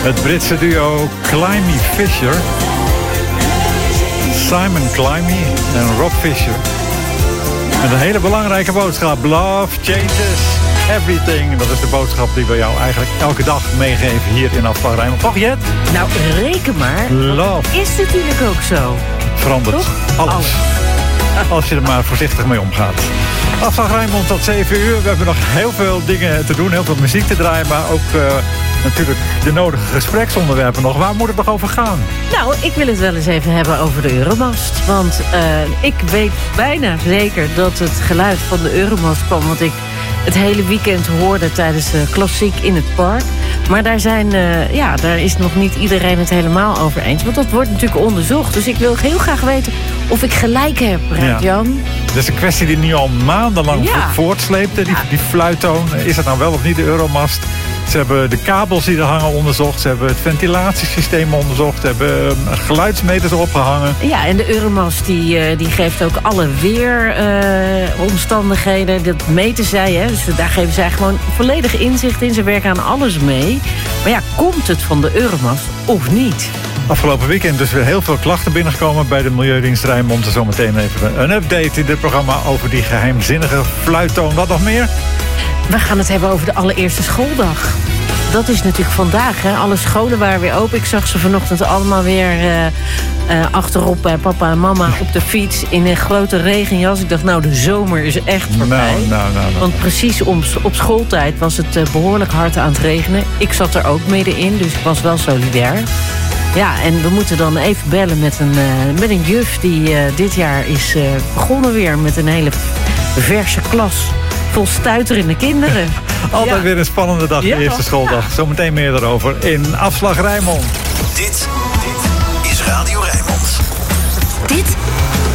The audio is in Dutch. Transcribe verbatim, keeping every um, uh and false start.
Het Britse duo Climby Fisher. Simon Climby en Rob Fisher. Met een hele belangrijke boodschap. Love changes everything. Dat is de boodschap die we jou eigenlijk elke dag meegeven hier in Afslag Rijnmond. Toch, Jet? Nou, reken maar. Love. Is natuurlijk ook zo. Verandert Toch? alles. Alles. Als je er maar voorzichtig mee omgaat. Afslag Rijnmond tot zeven uur. We hebben nog heel veel dingen te doen. Heel veel muziek te draaien. Maar ook uh, natuurlijk de nodige gespreksonderwerpen nog. Waar moet het nog over gaan? Nou, ik wil het wel eens even hebben over de Euromast. Want uh, ik weet bijna zeker dat het geluid van de Euromast kwam. Want ik het hele weekend hoorde tijdens uh, Klassiek in het park. Maar daar, zijn, uh, ja, daar is nog niet iedereen het helemaal over eens. Want dat wordt natuurlijk onderzocht. Dus ik wil heel graag weten of ik gelijk heb, Raad-Jan. Ja. Dat is een kwestie die nu al maandenlang ja. voortsleepte. Die, ja. die fluittoon. Is het nou wel of niet de Euromast? Ze hebben de kabels die er hangen onderzocht. Ze hebben het ventilatiesysteem onderzocht. Ze hebben geluidsmeters opgehangen. Ja, en de Euromast die, die geeft ook alle weeromstandigheden. Uh, dat meten zij, hè. Dus daar geven zij gewoon volledig inzicht in. Ze werken aan alles mee. Maar ja, komt het van de Euromast of niet? Afgelopen weekend dus weer heel veel klachten binnengekomen bij de Milieudienst Rijnmond. Zometeen even een update in dit programma over die geheimzinnige fluittoon. Wat nog meer? We gaan het hebben over de allereerste schooldag. Dat is natuurlijk vandaag, hè. Alle scholen waren weer open. Ik zag ze vanochtend allemaal weer uh, uh, achterop bij papa en mama op de fiets in een grote regenjas. Ik dacht, nou, de zomer is echt voorbij. Nou, nou, nou, nou. Want precies om, op schooltijd was het uh, behoorlijk hard aan het regenen. Ik zat er ook middenin, dus ik was wel solidair. Ja, en we moeten dan even bellen met een, uh, met een juf die uh, dit jaar is uh, begonnen weer met een hele verse klas. Vol stuiterende kinderen. Altijd ja. weer een spannende dag, de ja, eerste schooldag. Ja. Zometeen meer daarover in Afslag Rijnmond. Dit, dit is Radio Rijnmond.